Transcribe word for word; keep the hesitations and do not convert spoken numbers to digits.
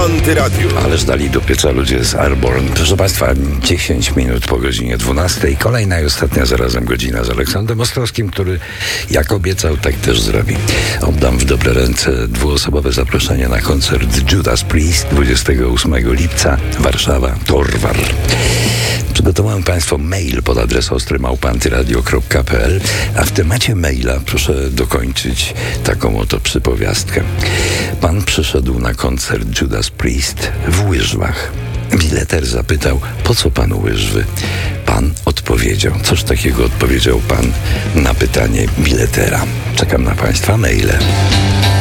Antyradiu. Ależ dali do pieca ludzie z Airborne. Proszę Państwa, dziesięć minut po godzinie dwunastej. Kolejna i ostatnia zarazem godzina z Aleksandrem Ostrowskim, który jak obiecał, tak też zrobi. Oddam w dobre ręce dwuosobowe zaproszenie na koncert Judas Priest dwudziestego ósmego lipca, Warszawa, Torwar. Przygotowałem Państwu mail pod adres ostry małpa antyradio kropka p l, a w temacie maila proszę dokończyć taką oto przypowiastkę. Pan przyszedł na koncert Judas Priest w łyżwach. Bileter zapytał, po co panu łyżwy? Pan odpowiedział. Cóż takiego odpowiedział pan na pytanie biletera? Czekam na Państwa maile.